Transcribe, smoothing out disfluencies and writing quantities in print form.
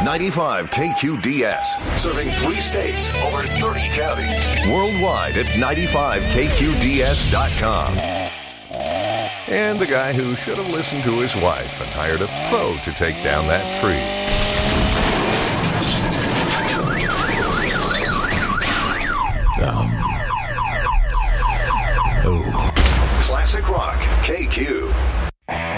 95 KQDS, serving 3 states, over 30 counties. Worldwide at 95KQDS.com. And the guy who should have listened to his wife and hired a pro to take down that tree. Classic Rock, KQ.